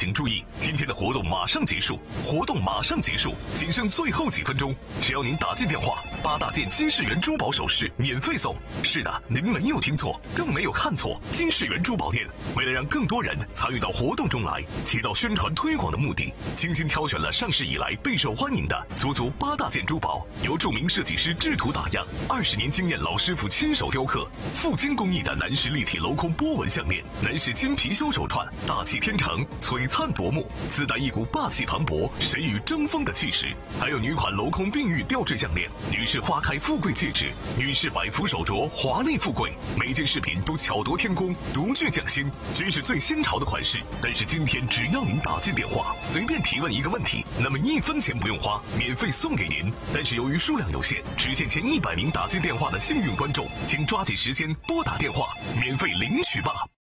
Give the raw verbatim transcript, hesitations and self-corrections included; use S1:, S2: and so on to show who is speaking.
S1: 请注意，今天的活动马上结束，活动马上结束，仅剩最后几分钟。只要您打进电话，八大件金世元珠宝首饰免费送。是的，您没有听错，更没有看错。金世元珠宝店为了让更多人参与到活动中来，起到宣传推广的目的，精心挑选了上市以来备受欢迎的足足八大件珠宝，由著名设计师制图打样，二十年经验老师傅亲手雕刻，富金工艺的男士立体镂空波纹项链，男士金貔貅手串，大气天成，璀璨夺目，自带一股霸气磅礴、神与争锋的气势。还有女款镂空碧玉吊坠项链，女士花开富贵戒指，女士百福手镯，华丽富贵。每件饰品都巧夺天工，独具匠心，均是最新潮的款式。但是今天只要您打进电话，随便提问一个问题，那么一分钱不用花，免费送给您。但是由于数量有限，只限前一百名打进电话的幸运观众，请抓紧时间拨打电话，免费领取吧。